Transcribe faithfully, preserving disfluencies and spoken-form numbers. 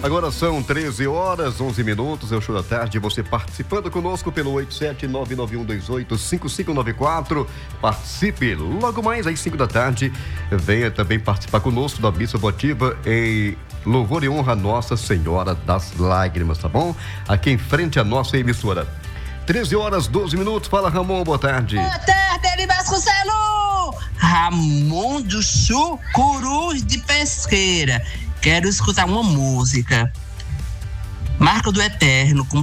Agora são treze horas, onze minutos, é o Show da Tarde, você participando conosco pelo oito sete nove nove um dois oito cinco cinco nove quatro. Participe logo mais às cinco da tarde. Venha também participar conosco da missa votiva em louvor e honra a Nossa Senhora das Lágrimas, tá bom? Aqui em frente à nossa emissora. treze horas, doze minutos. Fala, Ramon, boa tarde. Boa tarde, Eli Vasconcelos. Ramon do Chucurus de Pesqueira. Quero escutar uma música. Marca do Eterno, com